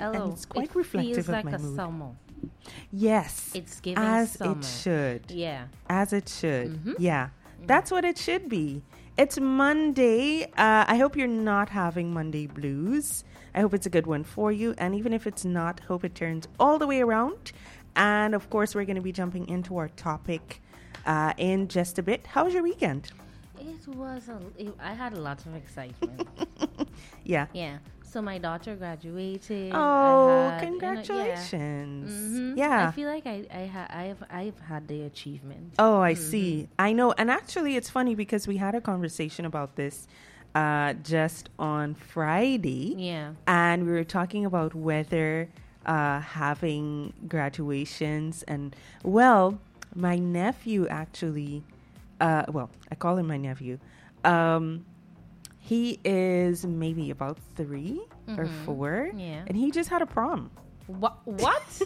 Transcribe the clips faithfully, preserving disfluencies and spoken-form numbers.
and Hello. it's quite It reflective feels of like my a mood. summer. Yes, It's giving as summer. it should. Yeah. As it should. Mhm. Yeah, that's what it should be. It's Monday. Uh, I hope you're not having Monday blues. I hope it's a good one for you. And even if it's not, hope it turns all the way around. And of course, we're going to be jumping into our topic uh, in just a bit. How was your weekend? It was a. It, I had a lot of excitement. Yeah. Yeah. So my daughter graduated. Oh, I had, you know, yeah. congratulations. Mhm. Yeah. I feel like I I ha- I've I've had the achievement. Oh, I see. I know. And actually, it's funny because we had a conversation about this uh, just on Friday. Yeah. And we were talking about whether uh, having graduations and, well, my nephew actually, uh, well, I call him my nephew. Um, he is maybe about three or Mhm. four. Yeah. And he just had a prom. What? What?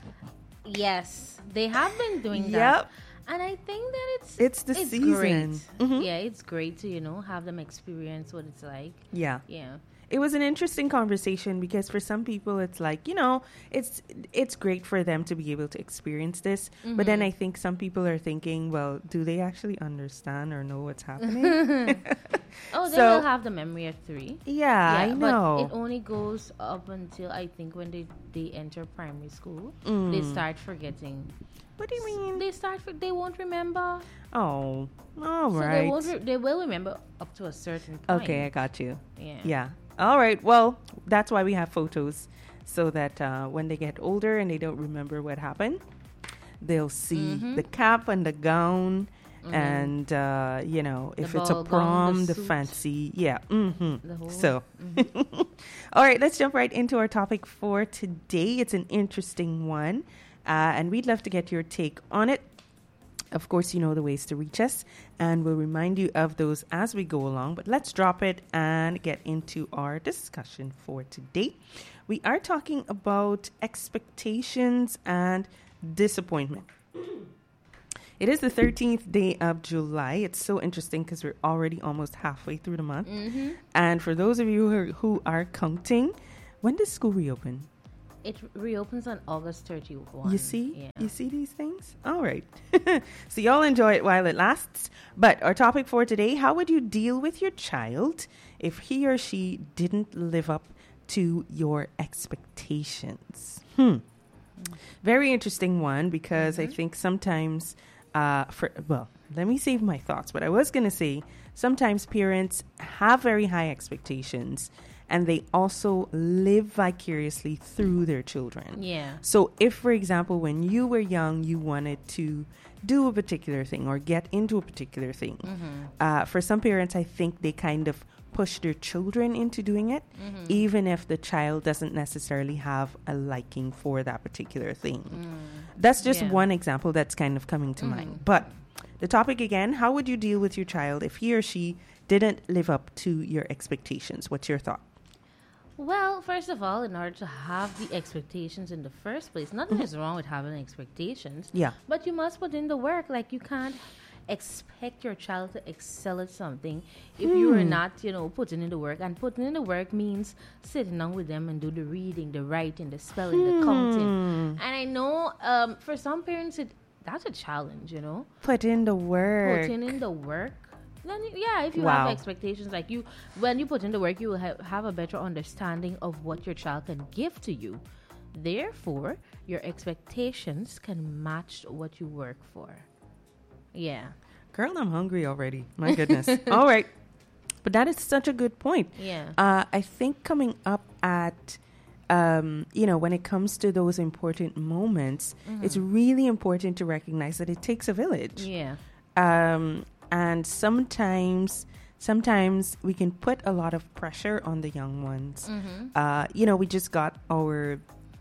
Yes, they have been doing that. Yep. And I think that it's It's the it's season. great. Mhm. Yeah, it's great to, you know, have them experience what it's like. Yeah. Yeah. It was an interesting conversation because for some people it's like, you know, it's it's great for them to be able to experience this. But then Mhm. I think some people are thinking, well, do they actually understand or know what's happening? Oh, they So- will have the memory at three. yeah, I know. But it only goes up until I think when they, they enter primary school, Mm. they start forgetting. What do you mean? They start. For, they won't remember. Oh, all So they right. won't. Re- they will remember up to a certain point. Okay, I got you. Yeah. Yeah. All right. Well, that's why we have photos so that uh, when they get older and they don't remember what happened, they'll see Mhm. the cap and the gown. Mhm. And, uh, you know, if The it's a ball gown, prom, the the, suit. fancy. Yeah. hmm The whole- So, all right, let's jump right into our topic for today. It's an interesting one. Uh, and we'd love to get your take on it. Of course, you know the ways to reach us, and we'll remind you of those as we go along. But let's drop it and get into our discussion for today. We are talking about expectations and disappointment. It is the thirteenth day of July. It's so interesting because we're already almost halfway through the month. Mm-hmm. And for those of you who are, who are counting, when does school reopen? It reopens on August thirty-first. You see? Yeah. You see these things? All right. So y'all enjoy it while it lasts. But our topic for today, how would you deal with your child if he or she didn't live up to your expectations? Hmm. Very interesting one because I think sometimes, uh, for well, let me save my thoughts. But I was going to say sometimes parents have very high expectations and they also live vicariously through their children. Yeah. So if, for example, when you were young, you wanted to do a particular thing or get into a particular thing, Mm-hmm. uh, for some parents, I think they kind of push their children into doing it, Mm-hmm. even if the child doesn't necessarily have a liking for that particular thing. Mm. That's just Yeah. one example that's kind of coming to Mhm. mind. But the topic again, how would you deal with your child if he or she didn't live up to your expectations? What's your thought? Well, first of all, in order to have the expectations in the first place, nothing is wrong with having expectations. Yeah. But you must put in the work. Like, you can't expect your child to excel at something if you are Hmm. not, you know, putting in the work. And putting in the work means sitting down with them and do the reading, the writing, the spelling, the counting. Hmm. And I know um, for some parents, it that's a challenge, you know, Put in the work. putting in the work. Then you- yeah, if you Wow. have expectations, like you, when you put in the work, you will ha- have a better understanding of what your child can give to you. Therefore, your expectations can match what you work for. Yeah, Girl, I'm hungry already. My goodness. All right. But that is such a good point. yeah, Uh, I think coming up at, um, you know, when it comes to those important moments, it's really important to recognize that it takes a village. yeah, Um, and sometimes, sometimes we can put a lot of pressure on the young ones. mm-hmm. Uh, you know, we just got our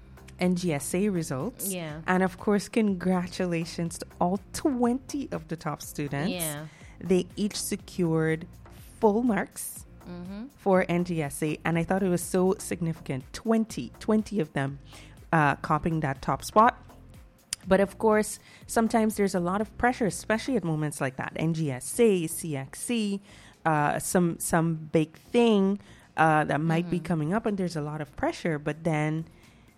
N G S A results. yeah, And of course, congratulations to all twenty of the top students. yeah, They each secured full marks mm-hmm. for N G S A. And I thought it was so significant. twenty, twenty of them uh, copying that top spot. But of course, sometimes there's a lot of pressure, especially at moments like that. N G S A, C X C, uh, some some big thing uh, that might be Mhm. coming up, and there's a lot of pressure. But then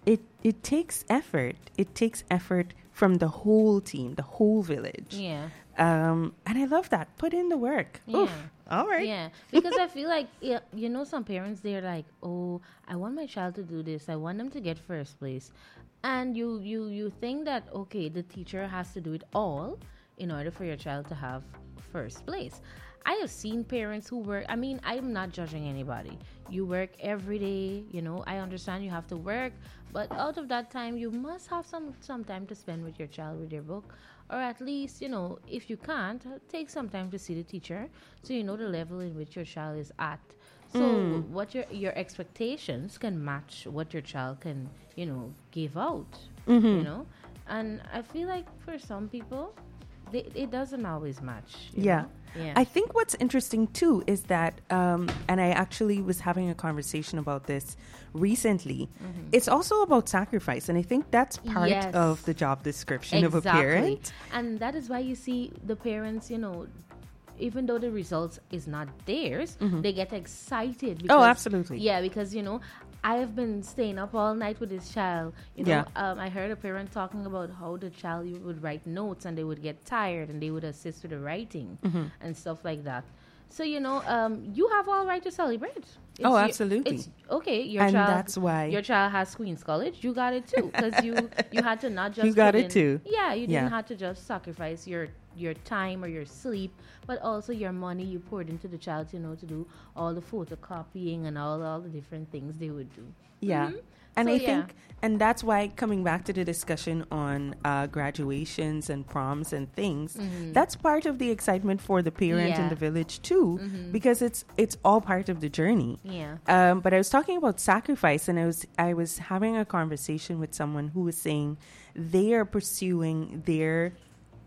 it it takes effort. It takes effort from the whole team, the whole village. Yeah. Um, and I love that. Put in the work. Yeah. Oof. All right. Yeah, because I feel like, yeah, you know, some parents, they're like, oh, I want my child to do this. I want them to get first place. And you, you, you think that, okay, the teacher has to do it all in order for your child to have first place. I have seen parents who work, I mean, I'm not judging anybody. You work every day, you know, I understand you have to work, but out of that time, you must have some, some time to spend with your child, with your book. Or at least, you know, if you can't, take some time to see the teacher so you know the level in which your child is at. So mm. what your your expectations can match what your child can, you know, give out, mm-hmm. you know. And I feel like for some people, they, it doesn't always match. Yeah. Know? Yeah. I think what's interesting too is that, um, and I actually was having a conversation about this recently, mm-hmm. it's also about sacrifice. And I think that's part yes. of the job description exactly. of a parent. And that is why you see the parents, you know, even though the results is not theirs, mm-hmm. they get excited. Because, oh, absolutely. Yeah, because, you know, I have been staying up all night with this child. You know, yeah. um, I heard a parent talking about how the child would write notes and they would get tired and they would assist with the writing mm-hmm. and stuff like that. So, you know, um, you have all right to celebrate. It's oh, absolutely. Your, it's, okay, your and child. that's why your child has Queen's College. You got it too, because you you had to not just you got it in, too. Yeah, you yeah. didn't have to just sacrifice your your time or your sleep, but also your money you poured into the child, you know, to do all the photocopying and all all the different things they would do. Yeah. Mm-hmm. And so, I yeah. think, and that's why coming back to the discussion on uh, graduations and proms and things, mm-hmm. that's part of the excitement for the parent yeah. in the village too, mm-hmm. because it's it's all part of the journey. Yeah. Um, but I was talking about sacrifice, and I was I was having a conversation with someone who was saying they are pursuing their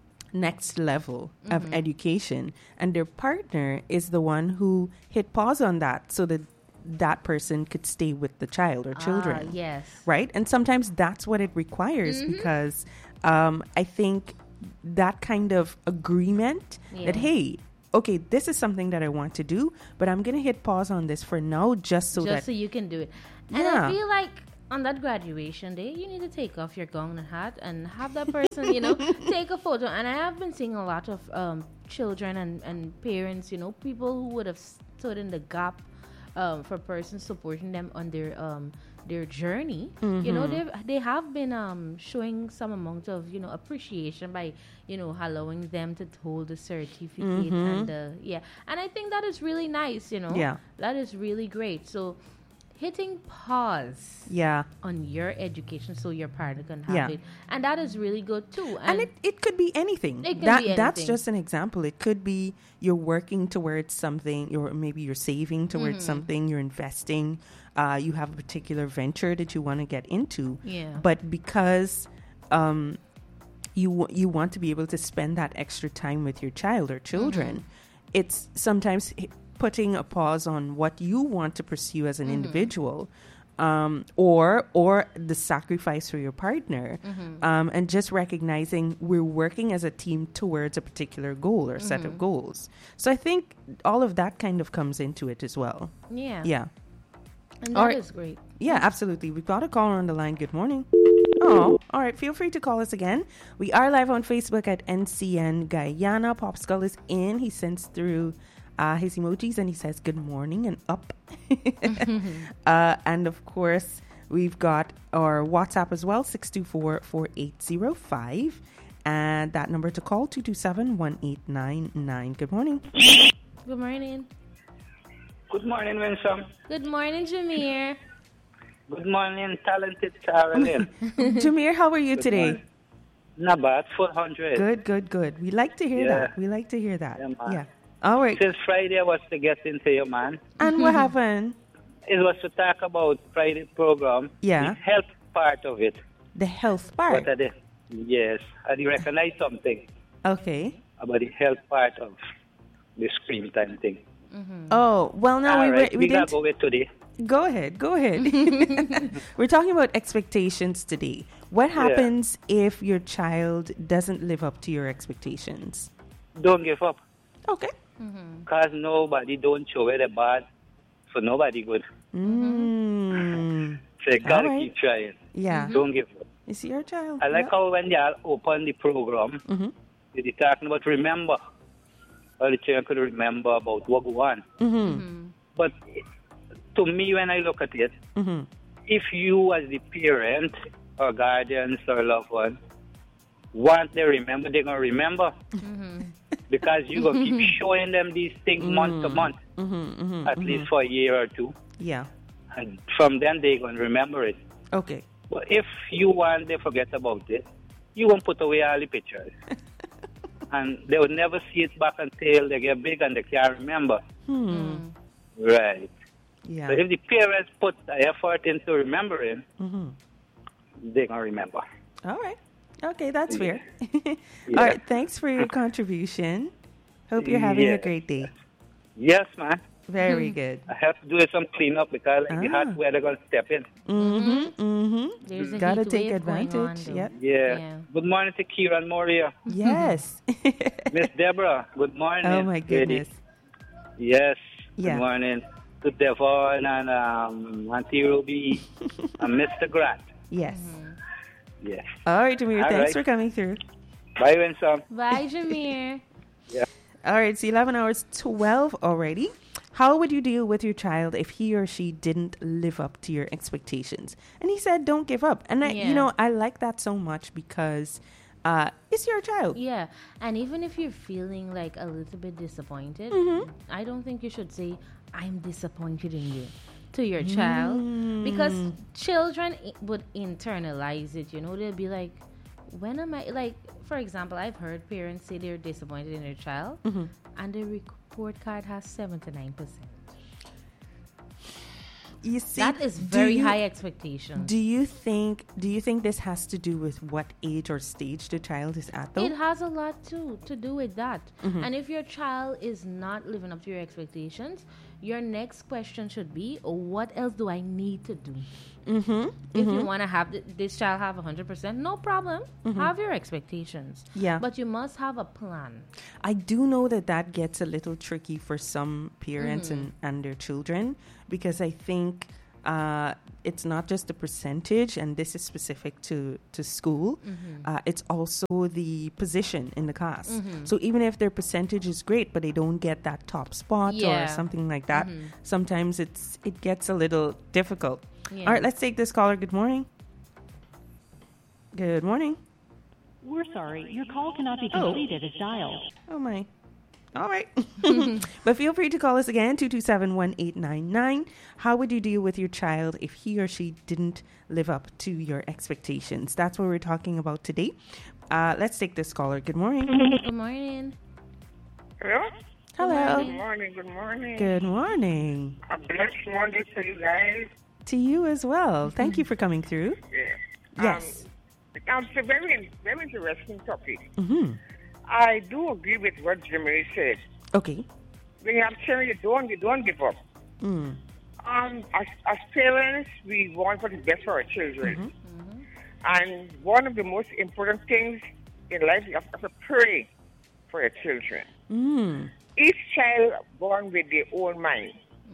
next level mm-hmm. of education, and their partner is the one who hit pause on that so that that person could stay with the child or children. Ah, yes. Right? And sometimes that's what it requires mm-hmm. because um, I think that kind of agreement yeah. that, hey, okay, this is something that I want to do, but I'm going to hit pause on this for now just so just that... Just so you can do it. And yeah. I feel like on that graduation day, you need to take off your gown and hat and have that person, you know, take a photo. And I have been seeing a lot of um, children and, and parents, you know, people who would have stood in the gap Um, for persons supporting them on their um, their journey. Mm-hmm. You know, they they have been um, showing some amount of, you know, appreciation by, you know, allowing them to hold the certificate mm-hmm. and uh, yeah. And I think that is really nice. You know, yeah, that is really great. So hitting pause yeah on your education so your partner can have yeah. it, and that is really good too. And, and it, it could be anything. It can that be anything. That's just an example. It could be you're working towards something, or maybe you're saving towards mm-hmm. something, you're investing, uh, you have a particular venture that you want to get into, yeah. but because um, you w- you want to be able to spend that extra time with your child or children, mm-hmm. it's sometimes h- putting a pause on what you want to pursue as an mm-hmm. individual, um, or or the sacrifice for your partner, mm-hmm. um, and just recognizing we're working as a team towards a particular goal or mm-hmm. set of goals. So I think all of that kind of comes into it as well. Yeah. Yeah. And that right. is great. Yeah, absolutely. We've got a caller on the line. Good morning. Oh, all right. Feel free to call us again. We are live on Facebook at N C N Guyana. Pop Skull is in. He sends through Uh, his emojis and he says good morning and up. uh, and of course, we've got our WhatsApp as well, six two four, four eight zero five. And that number to call, two two seven, one eight nine nine. Good morning. Good morning. Good morning, Winsome. Good morning, Jameer. Good morning, talented Carolyn. Jameer, how are you good today? Morning. Not bad, four hundred. Good, good, good. We like to hear yeah. that. We like to hear that. Yeah, yeah. All right. Since Friday, I was to get into you, man. And what happened? It was to talk about Friday program. Yeah. The health part of it. The health part? What are the, yes. I recognize something. Okay. About the health part of the screen time thing. Mm-hmm. Oh, well, no, All we, right. we, we we didn't. Go with today. Go ahead. Go ahead. We're talking about expectations today. What happens yeah. if your child doesn't live up to your expectations? Don't give up. Okay. Because mm-hmm. nobody don't show where they're bad, so nobody good. Mm. So you gotta right. keep trying. Yeah. Don't give up. It's your child. I like yeah. how when y'all open the program, Mm-hmm. you're talking about remember. Or the children could remember about what go on. Mm-hmm. But to me, when I look at it, Mm-hmm. if you as the parent or guardians or loved one want they remember, they're going to remember. Mm-hmm. Because you're going to keep showing them these things month to month, Mm-hmm. Mm-hmm. at mm-hmm. least for a year or two. Yeah. And from then, they're going to remember it. Okay. But if you want they forget about it, you won't put away all the pictures. And they will never see it back until they get big and they can't remember. Hmm. Right. Yeah. So if the parents put the effort into remembering, Mm-hmm. they're going to remember. All right. Okay, that's fair. Yeah. All right. Thanks for your contribution. Hope you're having Yeah. a great day. Yes, man. Very good. I have to do some cleanup because like, the Ah. hot weather going to step in. Mm-hmm. Mm-hmm. There's a Gotta heat take wave going on, advantage. though. Yep. Yeah. Yeah. Good morning to Kieran Moria. Yes. Miss Deborah, good morning. Oh my lady. goodness. Yes. Yeah. Good morning to Devon and um, Auntie Ruby and Mister Grant. Yes. Yes. All right, Jameer. All Thanks right. for coming through. Bye, Winsome. Bye, Jameer. All right, it's eleven hours twelve already. How would you deal with your child if he or she didn't live up to your expectations? And he said, don't give up. And, I, Yeah. you know, I like that so much because uh, it's your child. Yeah, and even if you're feeling like a little bit disappointed, Mm-hmm. I don't think you should say, I'm disappointed in you to your child. Because children i- would internalize it, you know, they'll be like, when am I, like, for example, I've heard parents say they're disappointed in their child, Mm-hmm. and their report card has seventy-nine percent. You see, That is do very you- high expectation. Do you think? Do you think this has to do with what age or stage the child is at, though? It has a lot too to do with that. Mm-hmm. And if your child is not living up to your expectations, your next question should be, what else do I need to do? Mm-hmm. If you want to have th- this child have one hundred percent, no problem. Have your expectations. Yeah. But you must have a plan. I do know that that gets a little tricky for some parents and, and their children, because I think uh, it's not just the percentage, and this is specific to, to school, uh, it's also the position in the class. So even if their percentage is great, but they don't get that top spot Yeah. or something like that, sometimes it's it gets a little difficult. Yeah. All right, let's take this caller. Good morning. Good morning. We're sorry, your call cannot be Oh. completed as dialed. Oh, my. All right. But feel free to call us again, two two seven, one eight nine nine. How would you deal with your child if he or she didn't live up to your expectations? That's what we're talking about today. Uh, let's take this caller. Good morning. Good morning. Hello? Hello. Good morning, good morning. Good morning. A blessed morning to you guys. To you as well. Thank you for coming through. Yeah. Yes. Um, it's a very, very interesting topic. Mm-hmm. I do agree with what Jimmy said. Okay. When you have children, you don't, you don't give up. Mm. Um, as, as parents, we want for the best for our children. And one of the most important things in life is you have to pray for your children. Mm. Each child born with their own mind.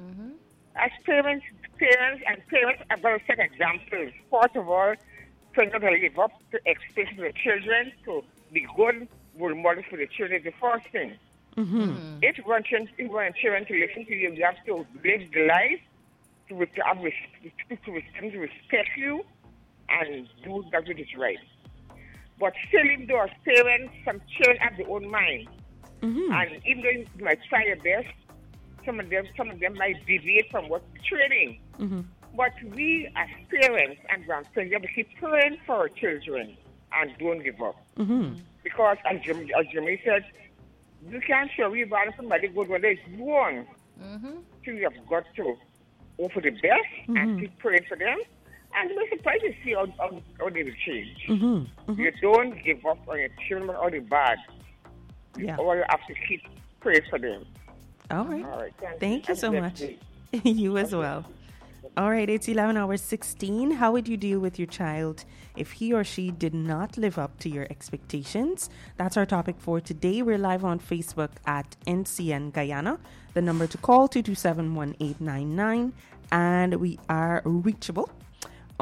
As parents, parents and parents are going to set examples. First of all, parents are going to live up to expectations of the children, to be good role models for the children. The first thing. Mm-hmm. If you want children, if you want children to listen to you, you have to live the life to, to, have respect, to, respect, to respect you and do that which is right. But still, even though as parents, some children have their own mind. Mm-hmm. And even though you might try your best, some of them, some of them might deviate from what training. Mm-hmm. But we, as parents and grandparents, we have to keep praying for our children and don't give up. Mm-hmm. Because, as Jim, as Jimmy said, you can't show we about somebody good when they're born. So you have got to go for the best and keep praying for them. And we're surprised to see how, how, how they will change. Mm-hmm. You don't give up on your children or the bad. Yeah. Or you have to keep praying for them. All right. All right. Thank, Thank you Have a so blessed much. day. You as well. All right, it's eleven hours sixteen. How would you deal with your child if he or she did not live up to your expectations? That's our topic for today. We're live on Facebook at N C N Guyana. The number to call, two two seven, one eight nine nine. And we are reachable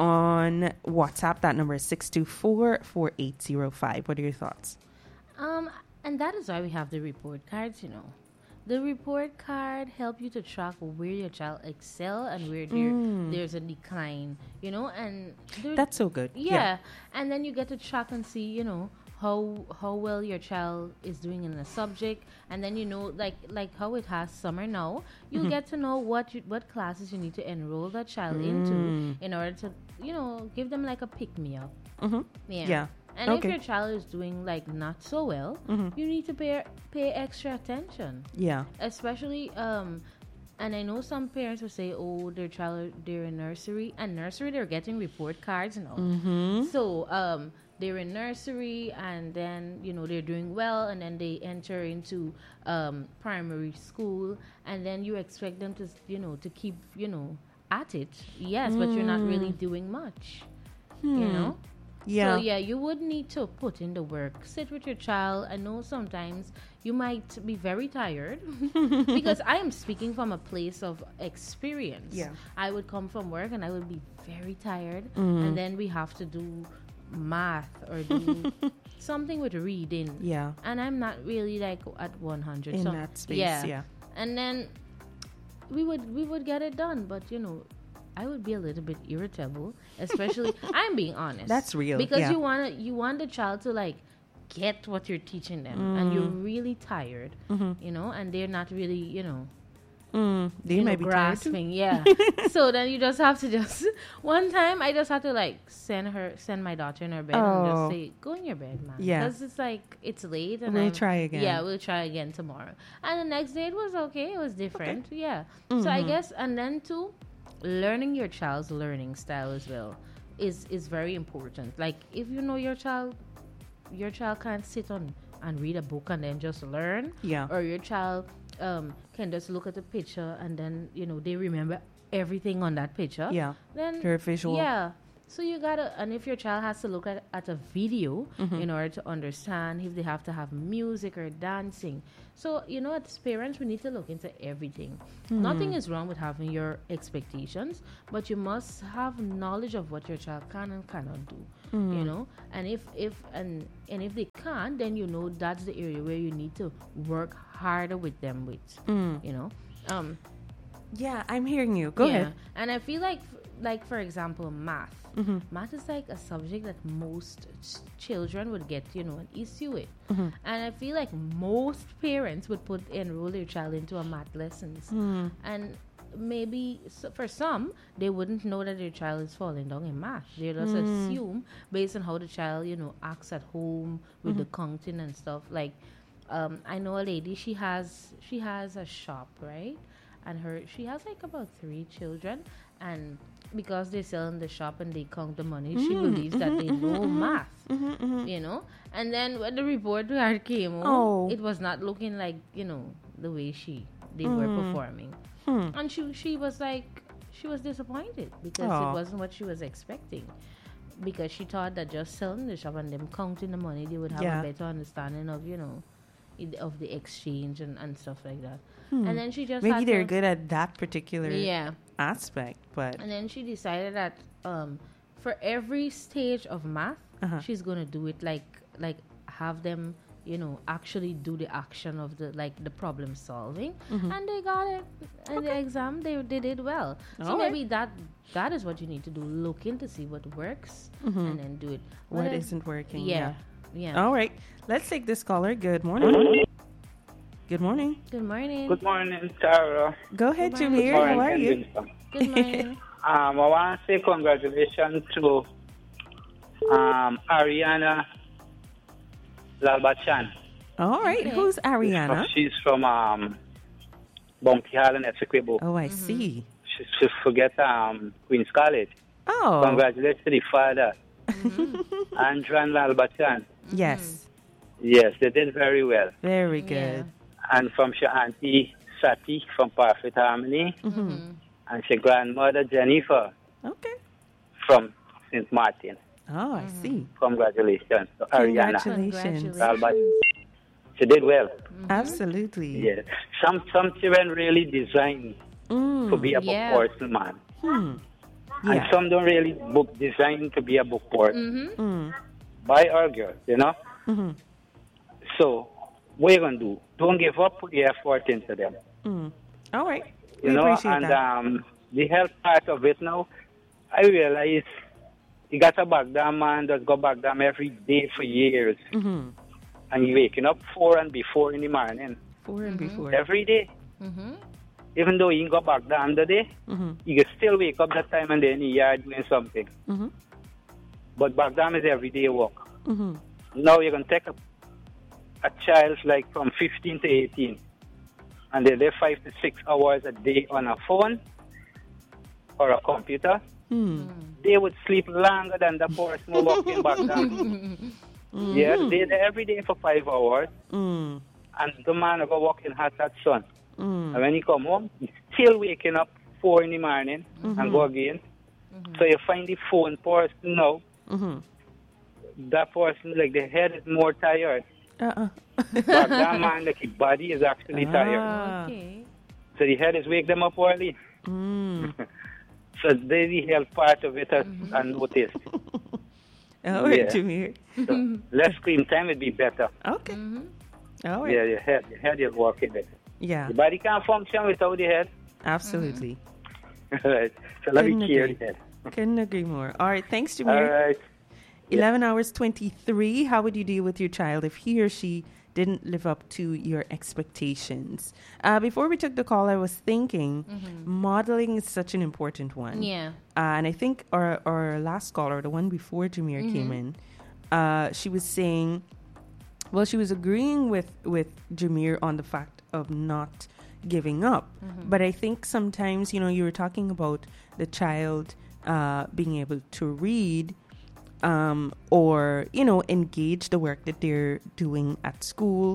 on WhatsApp. That number is six two four, four eight zero five. What are your thoughts? Um, and that is why we have the report cards, you know. The report card help you to track where your child excel and where there, there's a decline, you know, and there- That's so good. yeah. And then you get to track and see, you know, how how well your child is doing in a subject, and then you know, like like how it has summer now, you get to know what you, what classes you need to enroll that child into in order to, you know, give them like a pick me up. Mm-hmm. Yeah. Yeah. And Okay. if your child is doing like not so well, you need to pay pay extra attention, Yeah. especially um. And I know some parents will say, "Oh, their child they're in nursery, and nursery they're getting report cards now." Mm-hmm. So um, they're in nursery, and then you know they're doing well, and then they enter into um, primary school, and then you expect them to, you know, to keep, you know, at it. Yes, but you're not really doing much. You know. Yeah. So yeah, you would need to put in the work. Sit with your child. I know sometimes you might be very tired because I am speaking from a place of experience. Yeah. I would come from work and I would be very tired, Mm-hmm. and then we have to do math or do something with reading. Yeah. And I'm not really like at one hundred. In so, that space, yeah. yeah. And then we would we would get it done, but you know, I would be a little bit irritable, especially I'm being honest. That's real, because yeah. you want to you want the child to like get what you're teaching them, and you're really tired, you know, and they're not really, you know, Mm, they you might know, be tired too. grasping. Yeah. So then you just have to just one time I just had to like send her send my daughter in her bed and Oh. just say, go in your bed, man. Yeah. Because it's like it's late and We'll I'm- try again. Yeah, we'll try again tomorrow. And the next day it was okay. It was different. Yeah. So Mm-hmm. I guess, and then too, learning your child's learning style as well is is very important. Like if you know your child, your child can't sit on and read a book and then just learn. Yeah. Or your child um, can just look at the picture and then, you know, they remember everything on that picture. Yeah. Then Very visual. Yeah. So you gotta, and if your child has to look at, at a video Mm-hmm. in order to understand, if they have to have music or dancing. So, you know, as parents, we need to look into everything. Hmm. Nothing is wrong with having your expectations, but you must have knowledge of what your child can and cannot do. Hmm. You know, and if if and and if they can't, then you know that's the area where you need to work harder with them with. Hmm. You know, um, Yeah, I'm hearing you. Go yeah. ahead. And I feel like, like for example, math. Mm-hmm. Math is like a subject that most ch- children would get, you know, an issue with. Mm-hmm. And I feel like most parents would put enroll their child into a math lessons. Hmm. And maybe so for some, they wouldn't know that their child is falling down in math. They just Hmm. assume based on how the child, you know, acts at home with the Mm-hmm. counting and stuff. Like, um, I know a lady. She has she has a shop, right? And her she has like about three children, and because they sell in the shop and they count the money, she Mm-hmm. believes that they know math. You know, and then when the report card came, Oh. oh, it was not looking like, you know, the way she they were performing. Hmm. And she she was like she was disappointed because Aw. it wasn't what she was expecting. Because she thought that just selling the shop and them counting the money, they would have Yeah. a better understanding of, you know, it, of the exchange and, and stuff like that. Hmm. And then she just Maybe had they're to, good at that particular yeah. aspect, but And then she decided that um, for every stage of math, Uh-huh. she's gonna do it like like have them, you know, actually do the action of the like the problem solving, Mm-hmm. and they got it. In the exam, they they did well. So All right. maybe that that is what you need to do. Look in to see what works, and then do it. Mm-hmm. what But, uh, isn't working. Yeah, yeah. All right. Let's take this caller. Good morning. Good morning. Good morning. Good morning, Tara. Go ahead, Good morning. Jameer. How are you? Good morning. Um, I want to say congratulations to um, Ariana Lalbachan. All right. Okay. Who's Ariana? She's from um, Bounty Hall in Essequibo. Oh, I Mm-hmm. see. She, she forget um, Queen's College. Oh, Congratulations to the father, Andran Lalbachan. yes. Yes, they did very well. Very Yeah. good. And from your auntie Sati from Perfect Harmony, Mm-hmm. and your grandmother Jennifer Okay. from Saint Martin. Oh, I see. Congratulations to Ariana. Congratulations. Congratulations. She did well. Absolutely. Yes. Some some children really designed Mm. to be a Yeah. sportsman. Hmm. And Yeah. some don't really book designed to be a book port Mm-hmm. Mm. by our girls, you know. Mm-hmm. So what you gonna do? Don't give up. Put the effort into them. Mm. All right. You We know, appreciate and that. um, the health part of it now, I realize you got a back down man that go back down every day for years, Mm-hmm. and you waking up four and before in the morning Four and before. every day. Mm-hmm. Even though you go back down the day, Mm-hmm. you can still wake up that time and then you are doing something. Mm-hmm. But back down is everyday work. Mm-hmm. Now you can take a, a child like from fifteen to eighteen, and they live five to six hours a day on a phone or a computer. Mm. They would sleep longer than the person who walking back down. Yes, they're there every day for five hours, Mm. and the man will go walk in hot, hot sun. Mm. And when he come home, he's still waking up four in the morning and go again. So you find the phone person now, Mm-hmm. that person, like the head is more tired. Uh-uh. But that man, like his body is actually tired. Ah. Okay. So the head is wake them up early. Mm. So they the health part of it has unnoticed. All right, Yeah. Jameer. So less screen time would be better. Okay. Mm-hmm. All right. Yeah, your head, your head is working better. Yeah, The body can't function without the head. absolutely. Right. So let me Couldn't care agree. the head. Couldn't agree more. All right, thanks, All Jameer. right. eleven hours twenty-three. How would you deal with your child if he or she didn't live up to your expectations? Uh, before we took the call, I was thinking modeling is such an important one. Yeah. Uh, and I think our, our last caller, the one before Jameer came in, uh, she was saying, well, she was agreeing with, with Jameer on the fact of not giving up. But I think sometimes, you know, you were talking about the child uh, being able to read um, or, you know, engage the work that they're doing at school.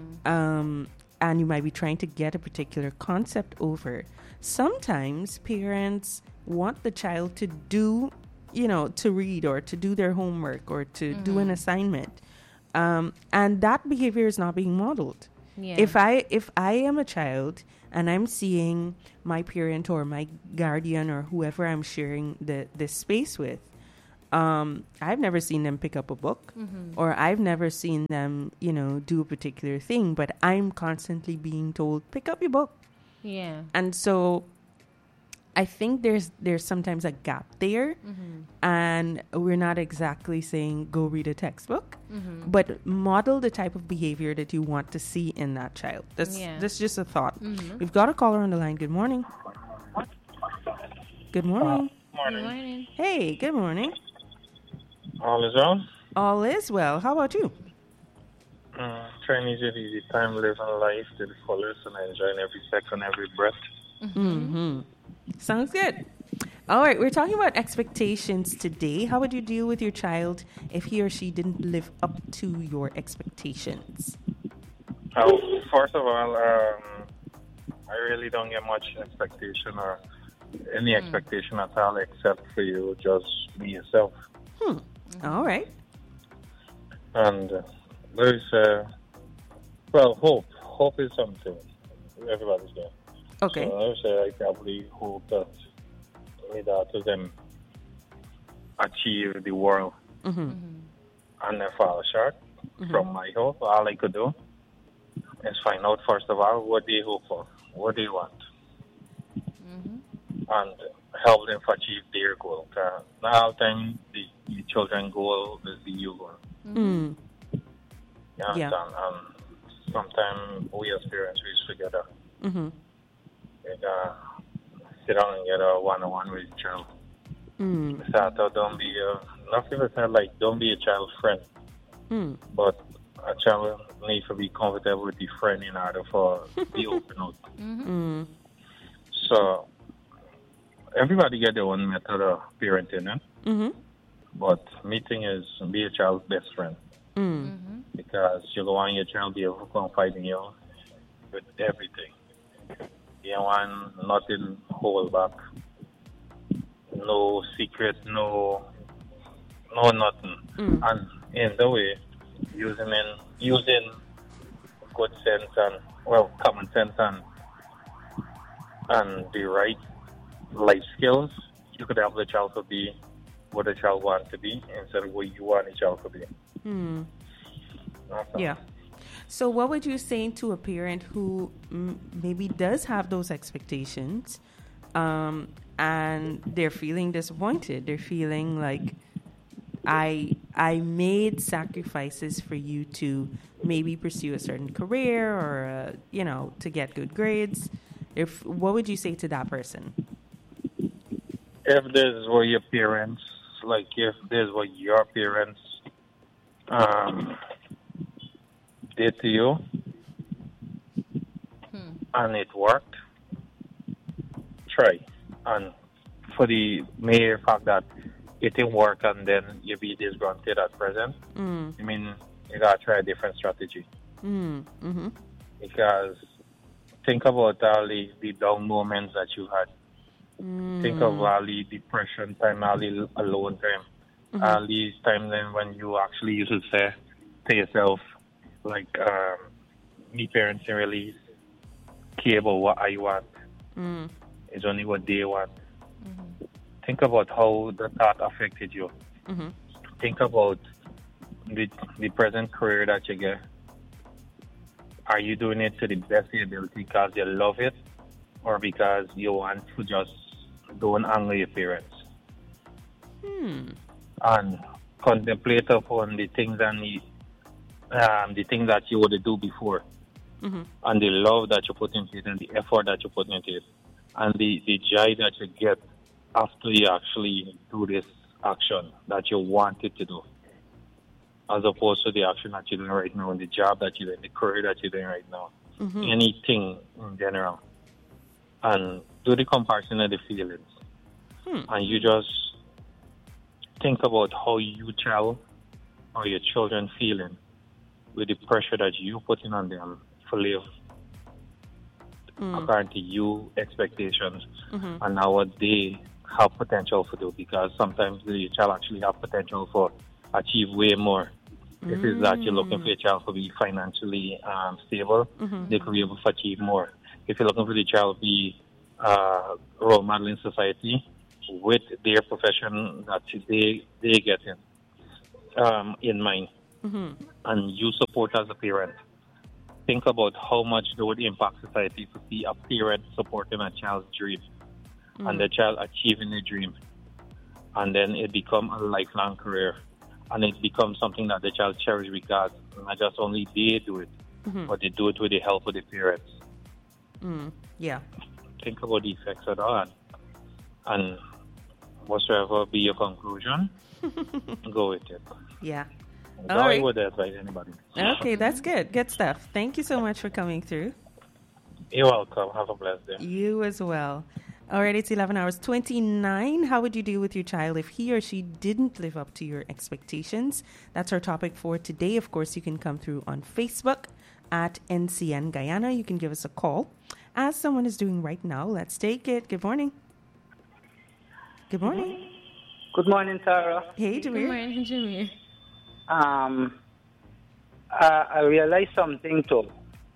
Um, and you might be trying to get a particular concept over. Sometimes parents want the child to do, you know, to read or to do their homework or to do an assignment. Um, and that behavior is not being modeled. Yeah. If I if I am a child and I'm seeing my parent or my guardian or whoever I'm sharing the this space with, um, I've never seen them pick up a book, or I've never seen them, you know, do a particular thing. But I'm constantly being told, pick up your book, Yeah. and so I think there's there's sometimes a gap there, and we're not exactly saying go read a textbook, but model the type of behavior that you want to see in that child. That's Yeah. that's just a thought. We've got a caller on the line. Good morning. Good morning. Good morning. Hey, good morning. All is well. All is well. How about you? Uh, trying to use easy time, living life to the fullest, and enjoying every second, every breath. Mm-hmm. Sounds good. All right, we're talking about expectations today. How would you deal with your child if he or she didn't live up to your expectations? Oh, first of all, um, I really don't get much expectation or any expectation at all except for you just be yourself. Hmm. All right. And uh, there's, uh, well, hope. Hope is something everybody's there. Okay. So I would say I probably hope that my daughters them achieve the world Mm-hmm. and they fall short from my hope. All I could do is find out first of all what they hope for, what they want, and help them to achieve their goal. Uh, not all the time the, the children goal is the you goal. Mm. You Yeah. understand? And sometimes we as parents we forget that. Mm-hmm. Like, uh, sit down and get a one-on-one with your child. Mm. Start out, don't be a, not even say like, don't be a child friend, Mm. but a child needs to be comfortable with the friend in order for the open out. Mm. So, everybody get their own method of parenting, eh? Mm-hmm. But meeting is be a child's best friend Mm. because you don't want your child to be able to confide in you with everything. You don't want nothing hold back. No secret, no no nothing. Mm. And in the way, using in, using good sense and well common sense and and the right life skills, you could help the child to be what the child wants to be instead of what you want the child to be. Hmm. That's all. Yeah. So, what would you say to a parent who mm, maybe does have those expectations, um, and they're feeling disappointed? They're feeling like I I made sacrifices for you to maybe pursue a certain career or uh, you know, to get good grades. If what would you say to that person? If this were your parents, like if this were your parents um, did to you, Hmm. and it worked, try. And for the mere fact that it didn't work and then you be disgruntled at present, Mm. I mean, you gotta try a different strategy. Mm. Mm-hmm. Because think about all the, the down moments that you had. Mm. Think of all the depression time, all the alone time, Mhm. all these times then when you actually used to say to yourself, like, um, me parents don't really care about what I want. Mm. It's only what they want. Think about how the thought affected you. Mm-hmm. Think about the, the present career that you get. Are you doing it to the best of your ability because you love it or because you want to just don't anger your parents? Hmm. And contemplate upon the things and the, um, the things that you would do before Mm-hmm. and the love that you put into it and the effort that you put into it and the, the joy that you get after you actually do this action that you wanted to do, as opposed to the action that you're doing right now, and the job that you're doing, the career that you're doing right now, Mm-hmm. anything in general. And do the comparison of the feelings. Hmm. And you just think about how you child or your children feeling with the pressure that you putting on them to live Mm. according to you expectations Mhm. and now what they have potential to do, because sometimes the child actually have potential for achieve way more. If it's that you're looking for your child to be financially um, stable, Mhm. they could be able to achieve more. If you're looking for the child to be uh, role model in society with their profession that they they get in um, in mind, Mhm. and you support as a parent, think about how much they would impact society to see a parent supporting a child's dream and the child achieving the dream. And then it become a lifelong career. And it becomes something that the child cherishes because not just only they do it, Mhm. but they do it with the help of the parents. Mm. Yeah. Think about the effects of that. And whatsoever be your conclusion, go with it. Yeah. That's All how I right. would advise anybody. Okay, that's good. Good stuff. Thank you so much for coming through. You're welcome. Have a blessed day. You as well. All right, it's eleven hours twenty-nine. How would you deal with your child if he or she didn't live up to your expectations? That's our topic for today. Of course, you can come through on Facebook at N C N Guyana. You can give us a call, as someone is doing right now. Let's take it. Good morning. Good morning. Good morning, Sarah. Hey, Good Jameer. morning, Jimmy. Um, uh, I realized something too.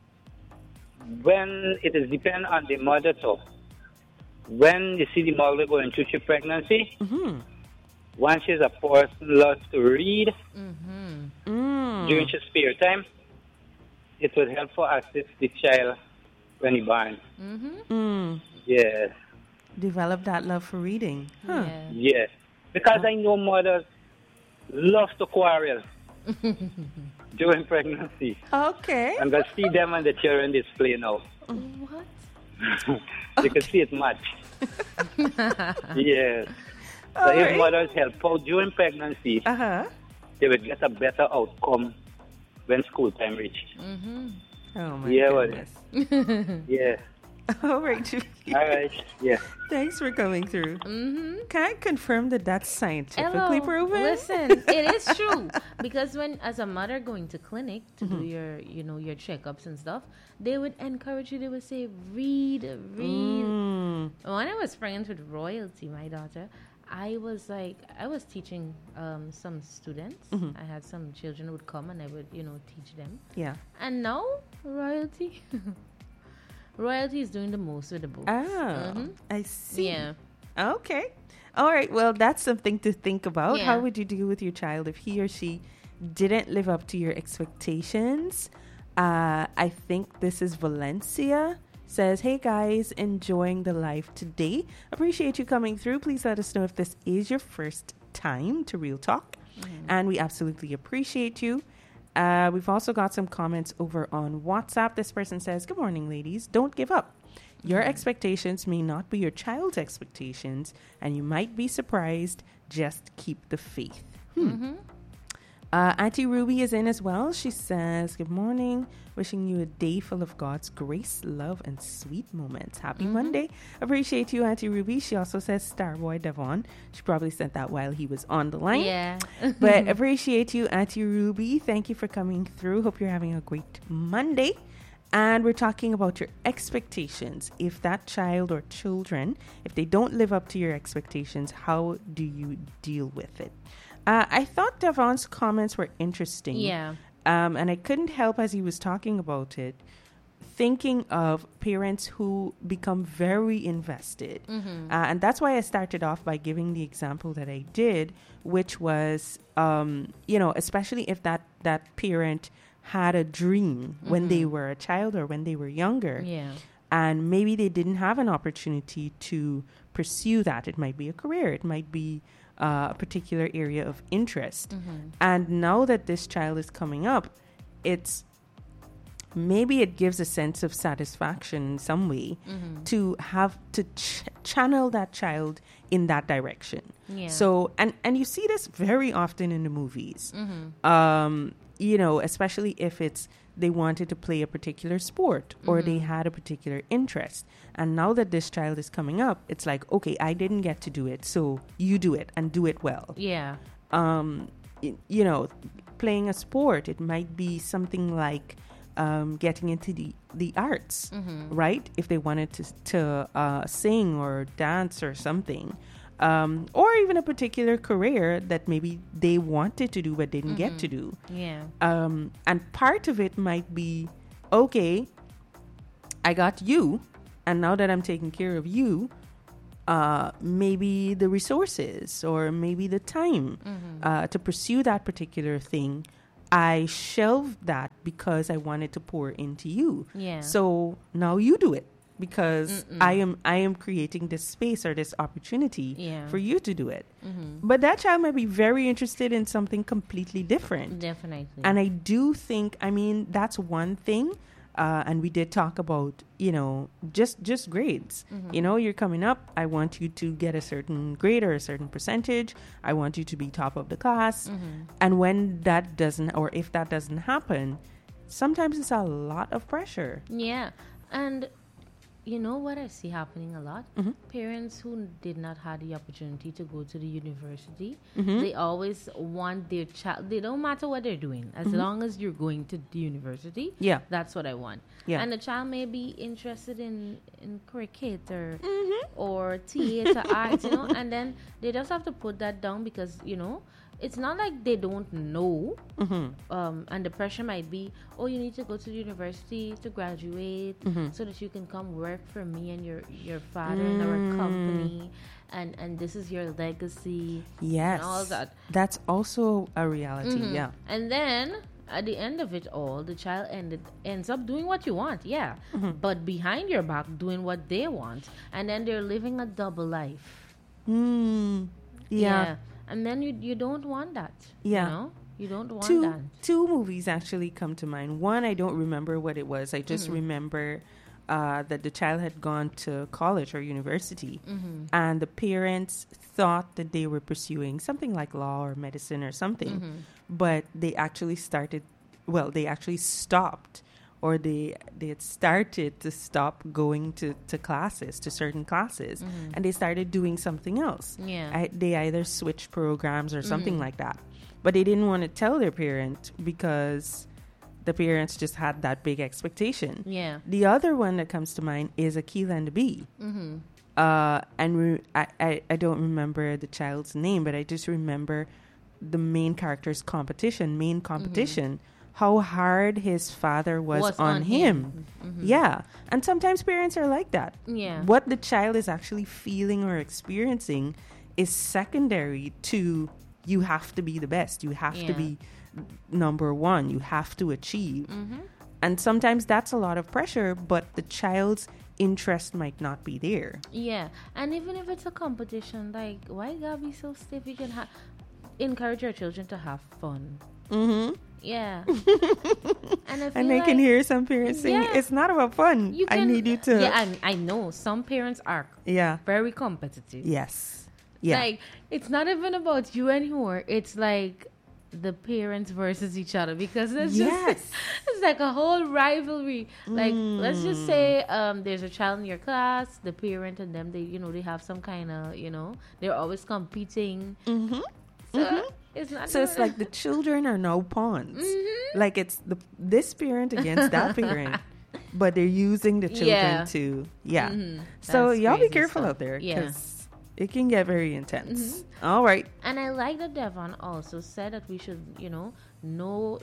When it is depend on the mother too. When you see the mother going through her pregnancy, Mm-hmm. once she's a person loves to read Mm-hmm. Mm. during her spare time, it would help for assist the child when he born. Mm-hmm. Mm. Yes, Develop that love for reading. Huh. Yeah. yes. Because I know mothers love to quarrel during pregnancy. Okay. And I see them on the children display now. What? You can see it much. Yes. So All if right. mothers help out during pregnancy, Uh-huh. they will get a better outcome when school time reach. Mm-hmm. Oh, my Yeah, well- goodness. Yeah. All right, Jameer. All right. Yeah. Thanks for coming through. Mm-hmm. Can I confirm that that's scientifically Hello. proven? Listen, it is true because when, as a mother, going to clinic to do your, you know, your checkups and stuff, they would encourage you. They would say, "Read, read." Mm. When I was friends with Royalty, my daughter, I was like, I was teaching um, some students. Mhm. I had some children who would come and I would, you know, teach them. Yeah. And now, Royalty, Royalty is doing the most with the books. Oh, Mhm. I see. Yeah. Okay. All right. Well, that's something to think about. Yeah. How would you deal with your child if he or she didn't live up to your expectations? Uh, I think this is Valencia. Says, hey guys, enjoying the live today. Appreciate you coming through. Please let us know if this is your first time to Real Talk. Mm-hmm. And we absolutely appreciate you. Uh, we've also got some comments over on WhatsApp. This person says, good morning, ladies. Don't give up. Your expectations may not be your child's expectations, and you might be surprised. Just keep the faith. Hmm. Mm-hmm. Uh, Auntie Ruby is in as well. She says, good morning. Wishing you a day full of God's grace, love, and sweet moments. Happy Mm-hmm. Monday. Appreciate you, Auntie Ruby. She also says, Starboy Devon. She probably sent that while he was on the line. Yeah. But appreciate you, Auntie Ruby. Thank you for coming through. Hope you're having a great Monday. And we're talking about your expectations. If that child or children, if they don't live up to your expectations, how do you deal with it? Uh, I thought Devon's comments were interesting. Yeah. Um, and I couldn't help as he was talking about it, thinking of parents who become very invested. Mm-hmm. Uh, and that's why I started off by giving the example that I did, which was, um, you know, especially if that, that parent had a dream mm-hmm. when they were a child or when they were younger. Yeah. And maybe they didn't have an opportunity to pursue that. It might be a career. It might be uh, a particular area of interest. Mm-hmm. And now that this child is coming up, it's maybe it gives a sense of satisfaction in some way Mm-hmm. to have to ch- channel that child in that direction. Yeah. So, and, and you see this very often in the movies. Mm-hmm. Um, you know, especially if it's they wanted to play a particular sport or Mm-hmm. they had a particular interest. And now that this child is coming up, it's like, okay, I didn't get to do it, so you do it and do it well. Yeah. Um, y- you know, playing a sport, it might be something like um, getting into the, the arts, Mm-hmm. right? If they wanted to, to uh, sing or dance or something. Um, or even a particular career that maybe they wanted to do but didn't get to do. Yeah. Um, and part of it might be, okay, I got you, and now that I'm taking care of you, uh, maybe the resources or maybe the time Mm-hmm. uh, to pursue that particular thing, I shelved that because I wanted to pour into you. Yeah. So now you do it because Mm-mm. I am I am creating this space or this opportunity Yeah. for you to do it. Mm-hmm. But that child might be very interested in something completely different. Definitely. And I do think, I mean, that's one thing. Uh, and we did talk about, you know, just just grades. Mm-hmm. You know, you're coming up. I want you to get a certain grade or a certain percentage. I want you to be top of the class. Mm-hmm. And when that doesn't, or if that doesn't happen, sometimes it's a lot of pressure. Yeah. And you know what I see happening a lot? Mhm. Parents who did not have the opportunity to go to the university, Mhm. they always want their child, they don't matter what they're doing, as long as you're going to the university, Yeah. that's what I want. Yeah. And the child may be interested in, in cricket or, Mhm. or theater arts, you know, and then they just have to put that down because, you know, it's not like they don't know, Mhm. um, and the pressure might be, oh, you need to go to the university to graduate Mhm. so that you can come work for me and your, your father in our company, and, and this is your legacy, Yes. and all that. That's also a reality. Mhm. Yeah. And then at the end of it all, the child ended ends up doing what you want, yeah, Mm-hmm. but behind your back doing what they want, and then they're living a double life. Mm. Yeah. And then you you don't want that. Yeah. You know? You don't want two that. two movies actually come to mind. One, I don't remember what it was. I just Mm-hmm. remember uh, that the child had gone to college or university, Mm-hmm. and the parents thought that they were pursuing something like law or medicine or something, Mm-hmm. but they actually started. Well, they actually stopped, or they they had started to stop going to, to classes, to certain classes, Mm-hmm. and they started doing something else. Yeah. I, they either switched programs or something Mhm. like that. But they didn't want to tell their parent because the parents just had that big expectation. Yeah. The other one that comes to mind is Akilah and the Bee. Mm-hmm. Uh, and re- I, I, I don't remember the child's name, but I just remember the main character's competition, main competition how hard his father was, Was on, on him. him. Yeah. And sometimes parents are like that. Yeah. What the child is actually feeling or experiencing is secondary to you have to be the best. You have to Yeah. be number one. You have to achieve. Mm-hmm. And sometimes that's a lot of pressure, but the child's interest might not be there. Yeah, and even if it's a competition, like, why you gotta be so stiff? You can ha- encourage your children to have fun. Mm-hmm. Yeah. and I feel And I like can hear some parents saying, Yeah. it's not about fun. you I can, need you to. Yeah, and I know some parents are Yeah. very competitive. Yes. Yeah. Like, it's not even about you anymore. It's like the parents versus each other, because it's just Yes. it's like a whole rivalry. Like, let's just say um there's a child in your class, the parent and them, they you know they have some kind of, you know they're always competing. Mm-hmm. So it's not So it's like the children are now pawns. Like it's the this parent against that parent, but they're using the children Yeah. to yeah. Mhm. So That's y'all be crazy careful stuff. out there, Yeah. because it can get very intense. All right. And I like that Devon also said that we should, you know, know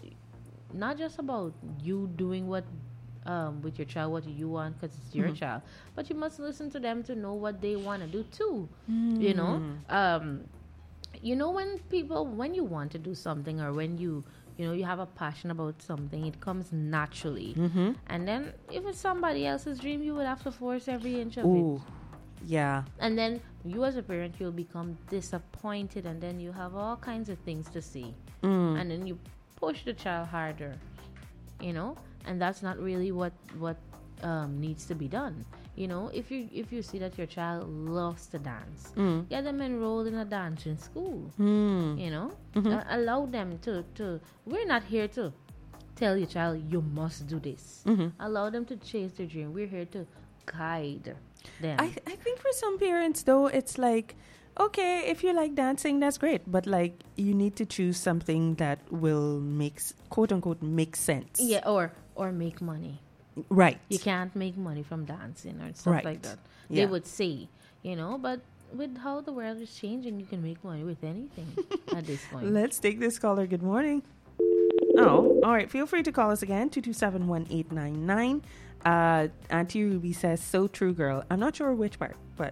not just about you doing what um, with your child, what you want, because it's your child, but you must listen to them to know what they want to do too. You know, um, you know when people when you want to do something, or when you you know you have a passion about something, it comes naturally. And then if it's somebody else's dream, you would have to force every inch of it. Ooh. Yeah. And then you as a parent, you'll become disappointed, and then you have all kinds of things to see. Mm. And then you push the child harder, you know? And that's not really what what um, needs to be done. You know, if you if you see that your child loves to dance, Mm. get them enrolled in a dancing school. Mm. You know? Mhm. Uh, allow them to, to... We're not here to tell your child, you must do this. Mhm. Allow them to chase their dream. We're here to guide them. I, I think for some parents, though, it's like, okay, if you like dancing, that's great. But, like, you need to choose something that will make, s- quote unquote, make sense. Yeah, or or make money. Right. You can't make money from dancing or stuff Right. like that. Yeah. They would say, you know, but with how the world is changing, you can make money with anything at this point. Let's take this caller. Good morning. Oh, all right. Feel free to call us again, two two seven, one eight nine nine. Uh, Auntie Ruby says, so true, girl. I'm not sure which part, but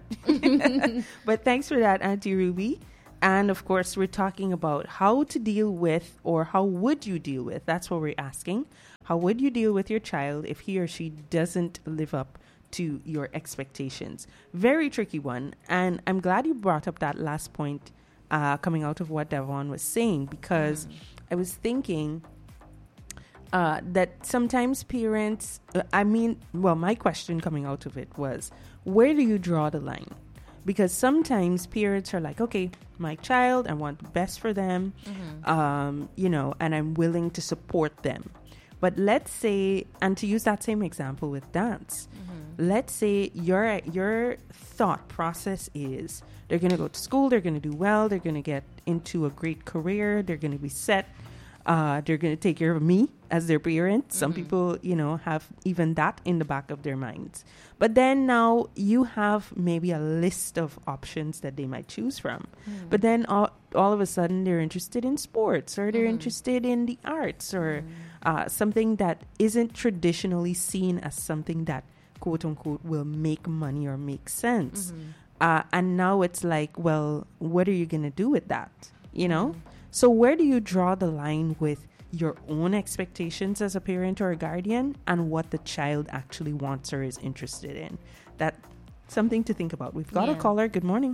but thanks for that, Auntie Ruby. And of course, we're talking about how to deal with, or how would you deal with, that's what we're asking. How would you deal with your child if he or she doesn't live up to your expectations? Very tricky one. And I'm glad you brought up that last point uh, coming out of what Devon was saying, because I was thinking uh, that sometimes parents, uh, I mean, well, my question coming out of it was, where do you draw the line? Because sometimes parents are like, okay, my child, I want the best for them, um, you know, and I'm willing to support them. But let's say, and to use that same example with dance, let's say your your thought process is they're going to go to school, they're going to do well, they're going to get into a great career, they're going to be set, uh, they're going to take care of me as their parent. Some people, you know, have even that in the back of their minds. But then now you have maybe a list of options that they might choose from. But then all, all of a sudden they're interested in sports, or they're interested in the arts, or uh, something that isn't traditionally seen as something that, quote unquote, will make money or make sense. Uh, and now it's like, well, what are you going to do with that? You know? So where do you draw the line with your own expectations as a parent or a guardian and what the child actually wants or is interested in? That's something to think about. We've got a Yeah. caller. Good morning.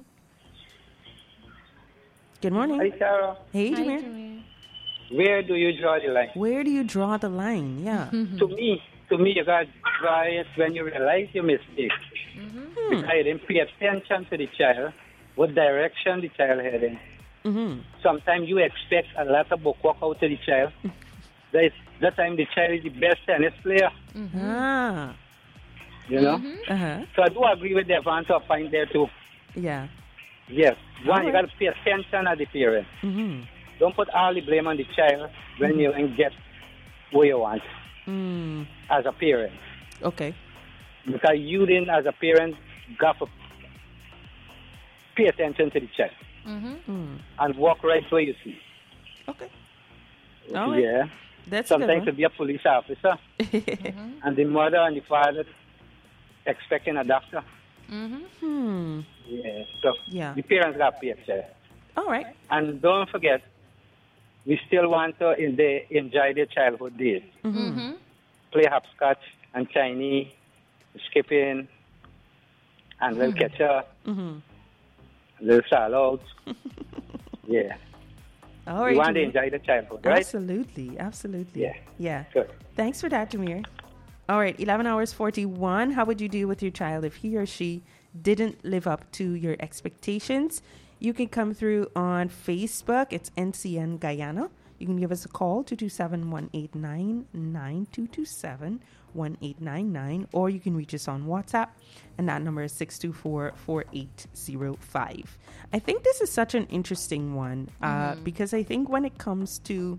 Good morning. Hi, Sarah. Hey, Hi, Jameer. Jameer. Where do you draw the line? Where do you draw the line? Yeah. To me, to me, you got to draw it when you realize your mistake. Because you didn't pay attention to the child, what direction the child heading. Mm-hmm. Sometimes you expect a lot of book work out to the child. That, is, that time the child is the best tennis player, Ah. you know. Uh-huh. So I do agree with Devon to a point there too. Yeah. Yes. One, you Alright. got to pay attention as the parent. Mm-hmm. Don't put all the blame on the child when you don't get what you want Mm. as a parent. Okay. Because you didn't, as a parent, got to pay attention to the child Mm-hmm. Mm. and walk right where you see. Okay. All right. Yeah. That's a good sometimes one. to be a police officer, and the mother and the father expecting a doctor. Hmm. Yeah, so Yeah. the parents got paid, sir. All right. And don't forget, we still want to in the, enjoy their childhood days. Play hopscotch and Chinese, skipping, and little catcher, little sallows. Yeah. All We right. want to Jameer. enjoy the childhood, right? Absolutely. Absolutely. Yeah. Yeah. Good. Thanks for that, Jameer. All right. eleven hours forty-one. How would you deal with your child if he or she didn't live up to your expectations? You can come through on Facebook. It's N C N Guyana. You can give us a call, two two seven, one eight nine nine, two two seven, one eight nine nine, or you can reach us on WhatsApp, and that number is six two four, four eight zero five. I think this is such an interesting one uh, because I think when it comes to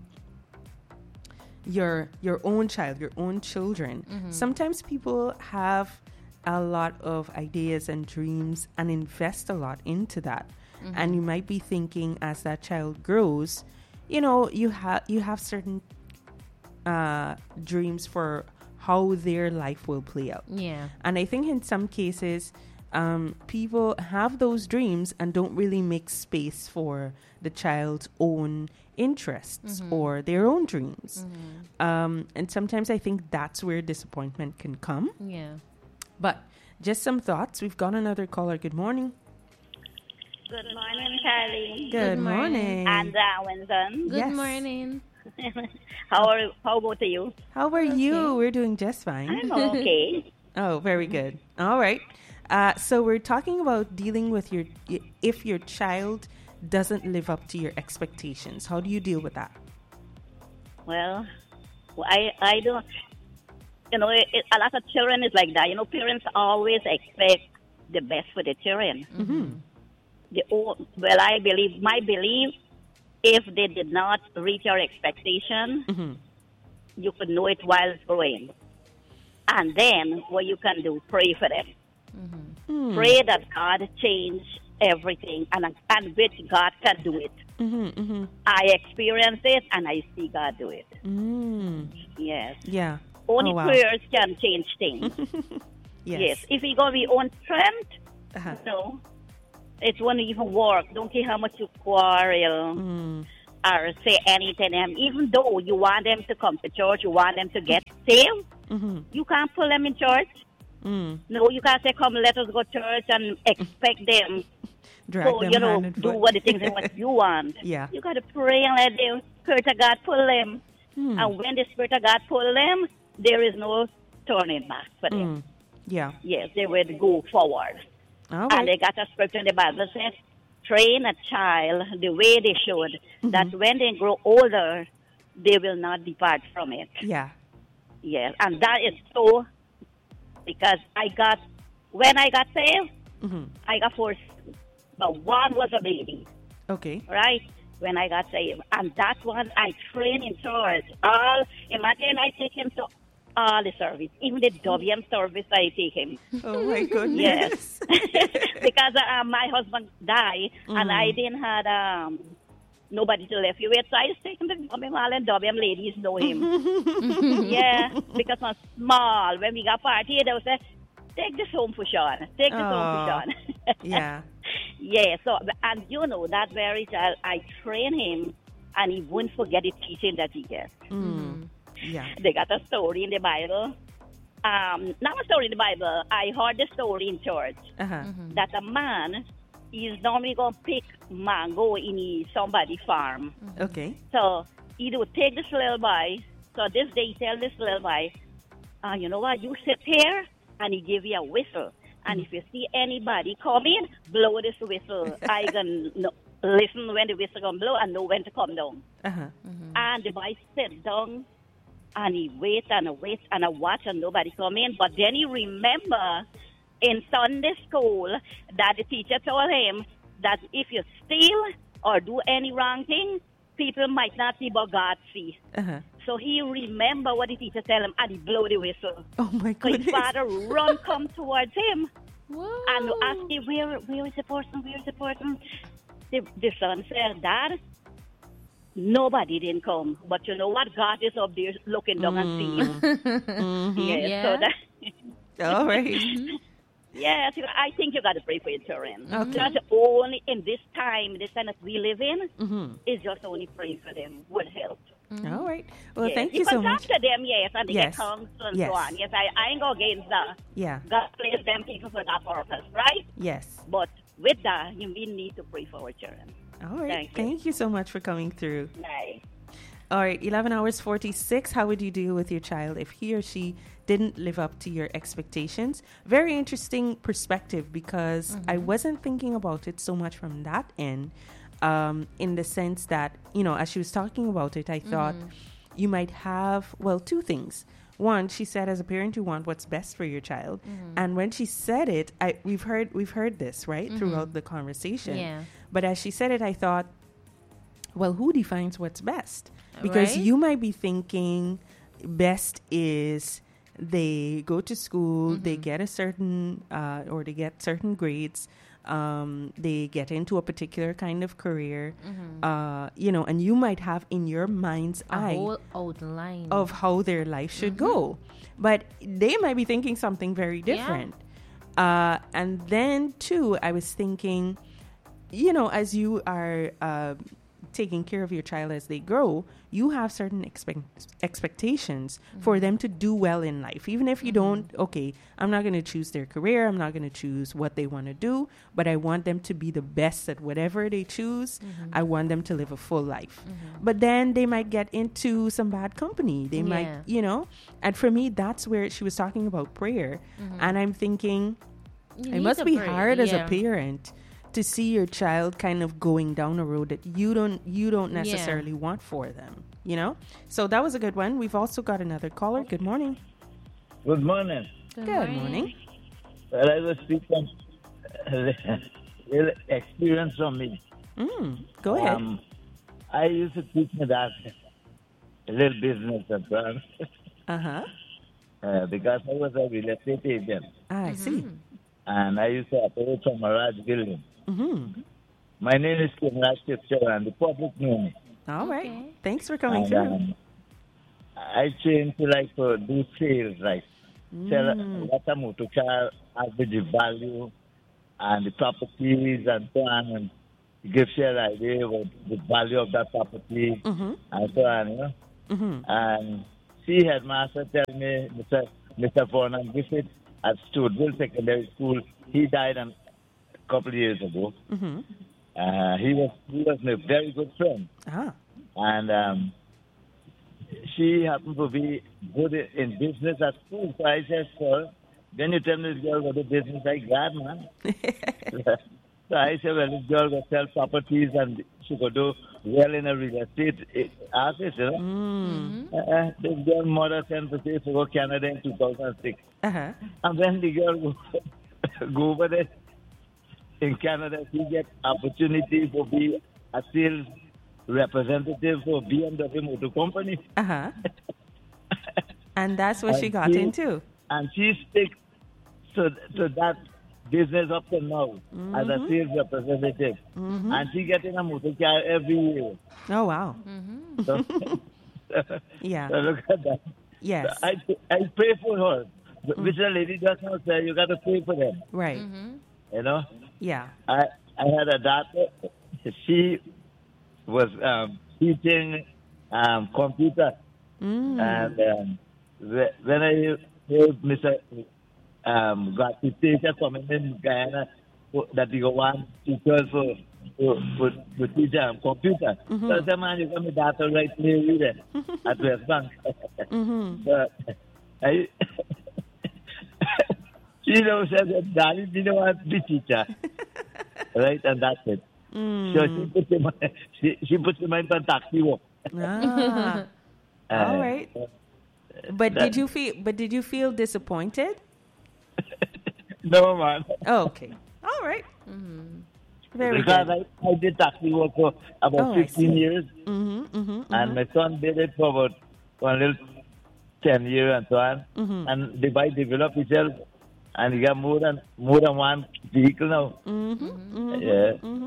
your your own child, your own children, sometimes people have a lot of ideas and dreams and invest a lot into that. And you might be thinking as that child grows, you know, you have you have certain uh, dreams for how their life will play out. Yeah. And I think in some cases, um, people have those dreams and don't really make space for the child's own interests or their own dreams. Um, and sometimes I think that's where disappointment can come. Yeah. But just some thoughts. We've got another caller. Good morning. Good morning, Kylie. Good, morning. morning. And uh, Winston. Good Yes. morning. how are how about you? How are you? We're doing just fine. I'm okay. Oh, very good. All right. Uh, so we're talking about dealing with your if your child doesn't live up to your expectations. How do you deal with that? Well, I I don't. You know, it, it, a lot of children is like that. You know, parents always expect the best for the children. Mm-hmm. The old, well, I believe my belief. If they did not reach your expectation, Mm-hmm. you could know it while it's growing. And then what you can do, pray for them. Mm. Pray that God change everything, and and which God can do it. Mm-hmm, mm-hmm. I experience it, and I see God do it. Mm. Yes. Yeah. Only Oh, wow. prayers can change things. Yes. Yes. If you go with your own strength, Uh-huh. no, it won't even work. Don't care how much you quarrel Mm. or say anything to them. Even though you want them to come to church, you want them to get saved, Mm-hmm. you can't pull them in church. Mm. No, you can't say, come, let us go to church and expect them Drag to, them you know, hand and do foot. what the things and what you want. Yeah. You got to pray and let the Spirit of God pull them. Mm. And when the Spirit of God pull them, there is no turning back for them. Mm. Yeah. Yes, they will go forward. All And they right. got a scripture in the Bible says, train a child the way they should, that when they grow older, they will not depart from it. Yeah. Yes, and that is so, because I got, when I got saved, Mm-hmm. I got four, but one was a baby, Okay. right? When I got saved. And that one I trained in church. All, imagine I take him to all the service, even the W M service I take him. Oh my goodness. Yes. Because uh, my husband died, and I didn't have um, nobody to live with, so I just take him to W M, all and W M ladies know him. Yeah, because I'm small. When we got party, they would say, take this home for Sean. Take this home for Aw. Sean. Yeah. Yeah, so, and you know, that very child, I train him, and he won't forget the teaching that he gets. Mm. Yeah. They got a story in the Bible. Um, not a story in the Bible. I heard the story in church Uh-huh. that a man is normally going to pick mango in his somebody's farm. Okay. So he would take this little boy. So this day he tell this little boy, uh, you know what, you sit here, and he give you a whistle. And if you see anybody coming, blow this whistle. I can know, listen when the whistle going to blow and know when to come down. Uh-huh. And the boy sit down, and he wait and wait and I watch and nobody come in. But then he remember in Sunday school that the teacher told him that if you steal or do any wrong thing, people might not see, but God see. Uh-huh. So he remember what the teacher tell him, and he blow the whistle. Oh my So his goodness. father run come towards him Whoa. and ask him, where, where is the person, where is the person? The, the son said, Dad, nobody didn't come. But you know what? God is up there looking down and seeing. Mm-hmm. Yes, Yeah. so that, All right. yes, you know, I think you got to pray for your children. Okay. Just only in this time, this time that we live in, Mm-hmm. is just only praying for them will help. All right. Well, Yes. thank you you so can much. talk to them, yes, and they Yes. get counsel and Yes. so on. Yes, I, I ain't go against that. Yeah. God placed them people for that purpose, right? Yes. But with that, you we need to pray for our children. All right. Thank you. Thank you so much for coming through. Bye. All right, eleven hours forty-six. How would you deal with your child if he or she didn't live up to your expectations? Very interesting perspective because I wasn't thinking about it so much from that end, um, in the sense that, you know, as she was talking about it, I thought you might have, well, two things. One, she said, as a parent, you want what's best for your child, and when she said it, I we've heard we've heard this right throughout the conversation. Yeah. But as she said it, I thought, well, who defines what's best? Because Right. you might be thinking best is they go to school, they get a certain, uh, or they get certain grades, um, they get into a particular kind of career, uh, you know, and you might have in your mind's A eye whole outline. of how their life should go. But they might be thinking something very different. Uh, and then, too, I was thinking, you know, as you are uh, taking care of your child as they grow, you have certain expect- expectations for them to do well in life. Even if you don't, okay, I'm not going to choose their career, I'm not going to choose what they want to do, but I want them to be the best at whatever they choose. I want them to live a full life. But then they might get into some bad company. They might, Yeah. you know, and for me, that's where she was talking about prayer. And I'm thinking, You it need must to be pray. hard as a Yeah. parent to see your child kind of going down a road that you don't you don't Yeah. necessarily want for them, you know. So that was a good one. We've also got another caller. Good morning. Good morning. Good, Good morning. Well, I will speak from real experience from me. Mm, go ahead. Um, I used to teach my dad a little business and so on, Uh-huh. uh, because I was a real estate agent. I see. And I used to operate from a large building. Mm-hmm. My name is Kimraj Kipcher, and the public know me. All right. Okay. Thanks for coming And, through. um, I train to like to do sales, like sell Mm. what a motor car has the value and the properties and so on, and give you an idea of the value of that property Mm-hmm. and so on, you know. Mm-hmm. And see, headmaster tell me, Mister Mister Vernon Griffith at Stouffville Secondary School, he died a couple of years ago. Mm-hmm. Uh, he was he was a very good friend, Ah. and um, she happened to be good in business at school. So I said, "Sir, then you tell me this girl got a business like that, man." So I said, "Well, this girl got sell properties and she could do well in a real estate eh, artist, you know." Mm. Uh, this girl mother sent to say to go Canada in two thousand six. Uh-huh. And when the girl go, go over there in Canada, she get opportunity to be a sales representative for B M W Motor Company. Uh-huh. And that's what she And got she- into. And she stick to, to that business up to now as a sales representative. Mm-hmm. And she getting a motor car every year. Oh, wow. So, Yeah. so look at that. Yes. I, I pray for her. Which the lady does not say, you got to pray for them. Right. You know? Yeah. I I had a daughter. She was um, teaching um, computer, Mm. and um, whe- when I heard Mister Um, got the teacher coming in Guyana who- that he go want teachers for for, for, for teach um, computer. Mm-hmm. So I said, man, you got my daughter right near you there at West Bank. Mm-hmm. So I. She knows that Daddy didn't want to be teacher. Right, and that's it. Mm. So she put him, she, she put him in taxi work. Ah. All right. But that- did you feel but did you feel disappointed? No, man. Oh, okay. All right. Very Because good. I, I did taxi work for about Oh, I fifteen see. years, Mm-hmm, mm-hmm, and my son did it for about one little ten years and so on. Mhm. And the bike developed itself, and he got more than more than one vehicle now. mm-hmm, mm-hmm, Yeah. mm-hmm.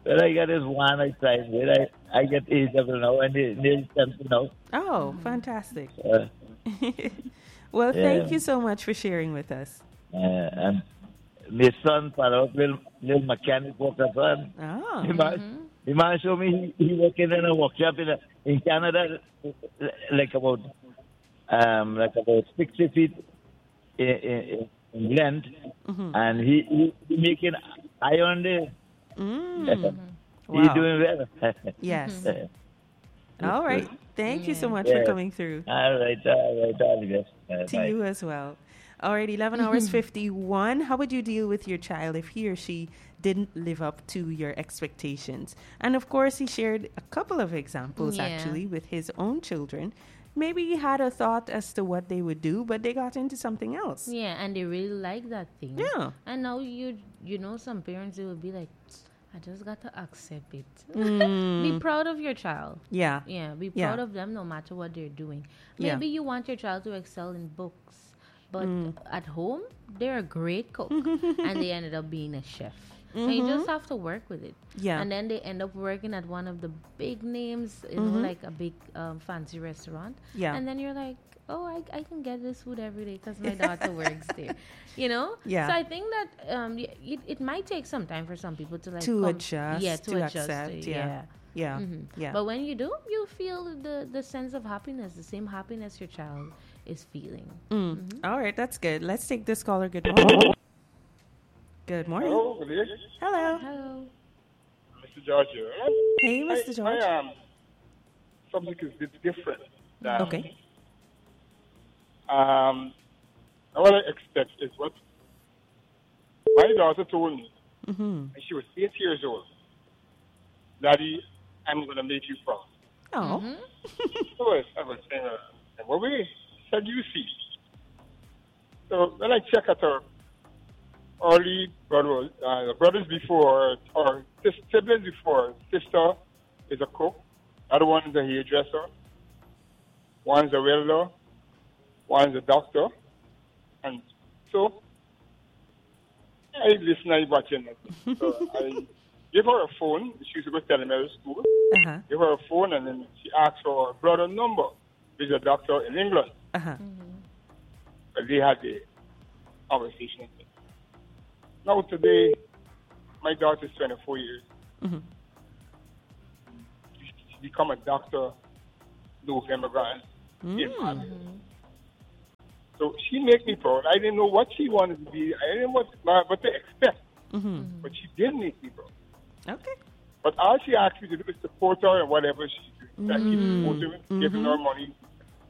Well, I got this one I tried with. I, I get A double now and they, they something now. Oh, fantastic. Uh, well, yeah. thank you so much for sharing with us. uh, and my son, father, little, little mechanic worker son. Oh. The man, the man showed me he, he working in a workshop in, a, in Canada, like about um, like about sixty feet in, in, in length, Mm-hmm. and he, he, he making iron there. Mm. He Wow. doing well. Yes. All right. Thank you so much Yeah. for coming through. All right, all right, all right. Uh, To bye. you as well. All right, eleven hours fifty-one. How would you deal with your child if he or she didn't live up to your expectations? And of course, he shared a couple of examples Yeah. actually with his own children. Maybe he had a thought as to what they would do, but they got into something else. Yeah, and they really like that thing. Yeah. And now you you know some parents, they will be like, I just got to accept it. Mm. Be proud of your child. Yeah. Yeah, be Yeah. proud of them no matter what they're doing. Yeah. Maybe you want your child to excel in books, but Mm. at home they're a great cook and they ended up being a chef. And you just have to work with it. Yeah. And then they end up working at one of the big names, you know, like a big um, fancy restaurant. Yeah. And then you're like, oh, I, I can get this food every day because my daughter works there. You know? Yeah. So I think that um, y- it, it might take some time for some people to like To come- adjust, Yeah, to, to adjust. accept, it, yeah. yeah. Yeah. Mhm. Yeah. But when you do, you feel the, the sense of happiness, the same happiness your child is feeling. Mm. All right, that's good. Let's take this caller. Good morning. Good morning. Hello, good evening. Hello. Hello. Mister George here. Hey, Mister I, George. My um, subject is a bit different. Um, Okay. Um, what I expect is what my daughter told me, Mm-hmm. and she was eight years old. Daddy, I'm going to make you proud. Oh. So I was, I was saying, uh, what way? Said you see. So when I check at her early brother, uh, brothers before, or sis- siblings before, sister is a cook, other one is a hairdresser, one is a welder, one is a doctor, and so I listen, I watching it. So I give her a phone. She used to go to elementary school. Uh-huh. Give her a phone, and then she asked for her brother number. He's a doctor in England. Uh-huh. But they had the conversation. Now today, my daughter is twenty-four years. Mm-hmm. She become a doctor November grant in Mm. March. So she make me proud. I didn't know what she wanted to be. I didn't know what, what to expect. Mm-hmm. But she did make me proud. Okay. But all she asked me to do is support her and whatever she do. I keep supporting her, giving her money,